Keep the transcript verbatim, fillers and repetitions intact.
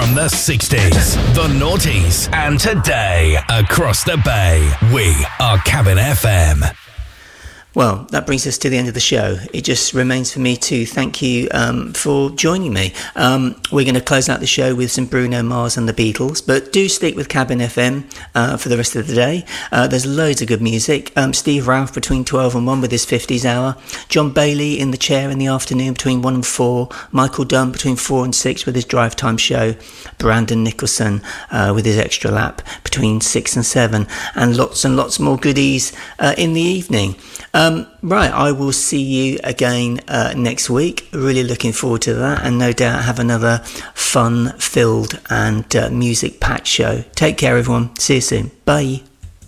from the sixties, the noughties, and today across the bay. We are Cabin F M. Well, that brings us to the end of the show. It just remains for me to thank you um, for joining me. Um, we're going to close out the show with some Bruno Mars and the Beatles, but do stick with Cabin F M uh, for the rest of the day. Uh, there's loads of good music. Um, Steve Ralph between twelve and one with his fifties hour. John Bailey in the chair in the afternoon between one and four. Michael Dunn between four and six with his drive time show. Brandon Nicholson uh, with his extra lap between six and seven. And lots and lots more goodies uh, in the evening. Um, right, I will see you again uh, next week. Really looking forward to that, and no doubt have another fun-filled and uh, music-packed show. Take care, everyone. See you soon. Bye.